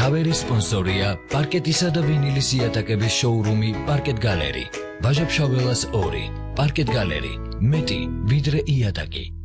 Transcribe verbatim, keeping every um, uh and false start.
ქავერის სპონსორია პარკეტისა და ვინილის იატაკების შოურუმი პარკეტ გალერი. ბაჟაფშაველას ორი. პარკეტ გალერი. მეტი ვიდრე იატაკი.